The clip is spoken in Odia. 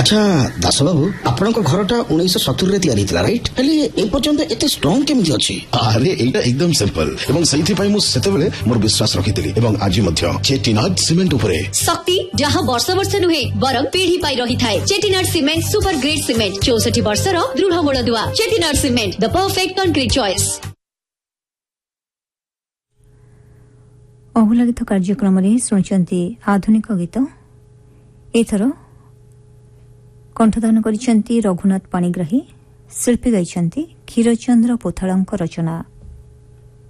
আচ্ছা দাস বাবু, ଆପଣଙ୍କ ଘରଟା 1970 তৈরি হয়েছিল, রাইট? ହେଲେ ଏ ପର୍ଯ୍ୟନ୍ତ ଏତେ ଷ୍ଟ୍ରଙ୍ଗ କେମିତି ଅଛି? আরে এইটা একদম সিম্পল এবং সেইথিপাই ମୁଁ ସେତେବେଳେ ମୋର ବିଶ୍ୱାସ ରଖିଥିଲି ଏବଂ ଆଜି ମଧ୍ୟ ଚେଟିନାଡ ସିମେଣ୍ଟ ଉପରେ ଶକ୍ତି ଯାହା ବର୍ଷ ବର୍ଷ ନୁହେଁ ବରଂ ପିଢି ପାଇ ରହିଥାଏ। ଚେଟିନାଡ ସିମେଣ୍ଟ ସୁପର ଗ୍ରେଡ୍ ସିମେଣ୍ଟ, 64 ବର୍ଷର ଦୃଢ ମୂଳଦୁଆ। ଚେଟିନାଡ ସିମେଣ୍ଟ, ଦ ପରଫେକ୍ଟ କଂକ୍ରିଟ ଚଏସ୍। ଅଭୁଲା ଗୀତ କାର୍ଯ୍ୟକ୍ରମରେ ଶୁଣୁଛନ୍ତି ଆଧୁନିକ ଗୀତ। ଏଥର କଣ୍ଠଦାନ କରିଛନ୍ତି ରଘୁନାଥ ପାଣିଗ୍ରାହୀ, ଶିଳ୍ପୀ ଗାଇଛନ୍ତି କ୍ଷୀରଚନ୍ଦ୍ର ପୋଥାଳଙ୍କ ରଚନା।